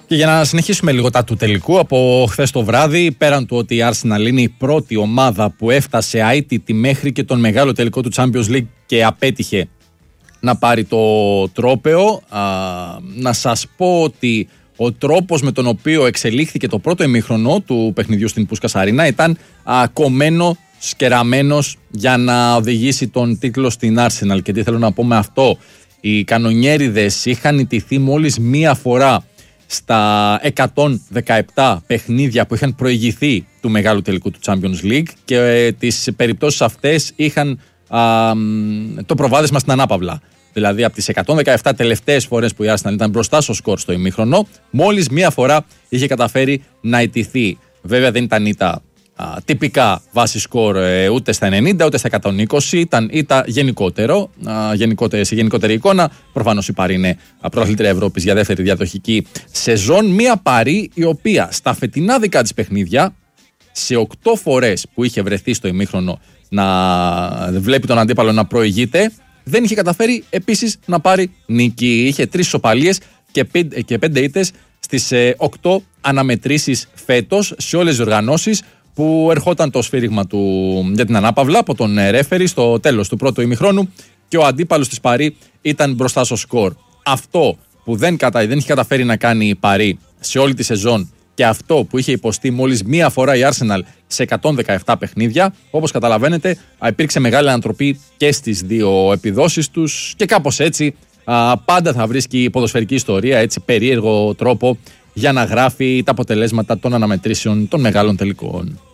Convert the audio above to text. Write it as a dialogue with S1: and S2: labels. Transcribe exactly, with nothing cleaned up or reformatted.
S1: Και για να συνεχίσουμε λίγο τα του τελικού, από χθες το βράδυ, πέραν του ότι η Arsenal είναι η πρώτη ομάδα που έφτασε αίτητη μέχρι και τον μεγάλο τελικό του Champions League και απέτυχε να πάρει το τρόπαιο, α, να σας πω ότι ο τρόπος με τον οποίο εξελίχθηκε το πρώτο ημίχρονο του παιχνιδιού στην Πούσκας Αρίνα ήταν α, κομμένο, σκεραμένος για να οδηγήσει τον τίτλο στην Arsenal. Και τι θέλω να πω με αυτό? Οι κανονιέριδες είχαν ιτηθεί μόλις μία φορά στα εκατόν δεκαεπτά παιχνίδια που είχαν προηγηθεί του μεγάλου τελικού του Champions League, και ε, τις περιπτώσεις αυτές είχαν α, το προβάδισμα στην ανάπαυλα. Δηλαδή από τις εκατόν δεκαεπτά τελευταίες φορές που η Arsenal ήταν μπροστά στο σκορ στο ημίχρονο, μόλις μία φορά είχε καταφέρει να ιτηθεί. Βέβαια δεν ήταν ήττα α, τυπικά βάση σκορ ε, ούτε στα ενενήντα ούτε στα εκατόν είκοσι, ήταν ήττα γενικότερο, α, γενικότερη, σε γενικότερη εικόνα. Προφανώς η Παρί είναι πρωταθλήτρια Ευρώπης για δεύτερη διαδοχική σεζόν. Μία Παρί η οποία στα φετινά δικά της παιχνίδια, σε οκτώ φορές που είχε βρεθεί στο ημίχρονο να βλέπει τον αντίπαλο να προηγείται, δεν είχε καταφέρει επίσης να πάρει νίκη. Είχε τρεις ισοπαλίες και πέντε, και πέντε ήττες στις ε, οκτώ αναμετρήσεις φέτος σε όλες τις οργανώσεις που ερχόταν το σφύριγμα του για την ανάπαυλα από τον ρέφερι στο τέλος του πρώτου ημιχρόνου και ο αντίπαλος της Παρί ήταν μπροστά στο σκορ. Αυτό που δεν, κατα... δεν είχε καταφέρει να κάνει η Παρί σε όλη τη σεζόν και αυτό που είχε υποστεί μόλις μία φορά η Arsenal σε εκατόν δεκαεπτά παιχνίδια, όπως καταλαβαίνετε, υπήρξε μεγάλη ανατροπή και στις δύο επιδόσεις τους και κάπως έτσι α, πάντα θα βρίσκει η ποδοσφαιρική ιστορία έτσι περίεργο τρόπο για να γράφει τα αποτελέσματα των αναμετρήσεων των μεγάλων τελικών.